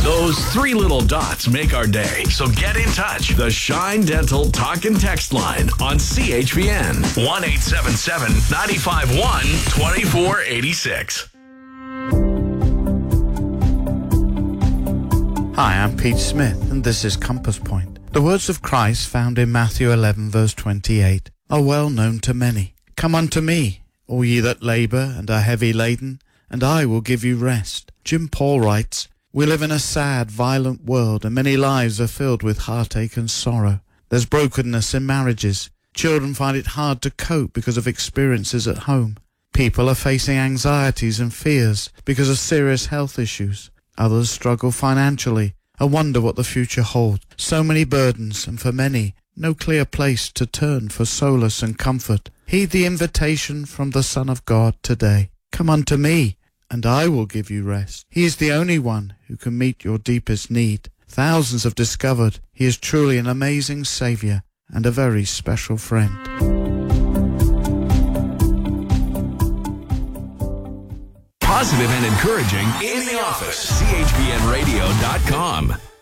Those three little dots make our day. So get in touch. The Shine Dental Talk and Text line on CHVN. 1-877-951-2486. Hi, I'm Pete Smith, and this is Compass Point. The words of Christ found in Matthew 11, verse 28, are well known to many. Come unto me, all ye that labour and are heavy laden, and I will give you rest. Jim Paul writes, we live in a sad, violent world, and many lives are filled with heartache and sorrow. There's brokenness in marriages. Children find it hard to cope because of experiences at home. People are facing anxieties and fears because of serious health issues. Others struggle financially and wonder what the future holds. So many burdens, and for many, no clear place to turn for solace and comfort. Heed the invitation from the Son of God today. Come unto me, and I will give you rest. He is the only one who can meet your deepest need. Thousands have discovered he is truly an amazing Saviour and a very special friend. Positive and encouraging in the office. CHVNradio.com.